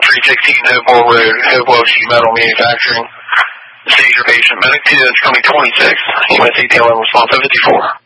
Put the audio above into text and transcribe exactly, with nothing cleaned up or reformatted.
three sixteen Hopewell Road, Hopewell Sheet Metal Manufacturing. This is your patient, Medic two, that's coming twenty-six. U S A T L M response fifty-four.